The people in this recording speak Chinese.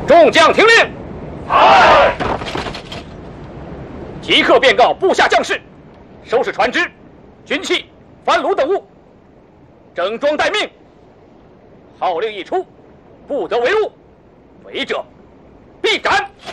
众将听令。即刻便告部下将士，收拾船只、军器、帆橹等物，整装待命。号令一出，不得违误，违者必斩。